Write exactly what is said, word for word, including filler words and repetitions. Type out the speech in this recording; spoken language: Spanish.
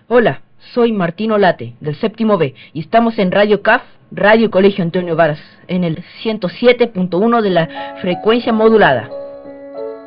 Hola, soy Martín Olate, del séptimo B, y estamos en Radio C A F, Radio Colegio Antonio Varas, en el ciento siete punto uno de la frecuencia modulada.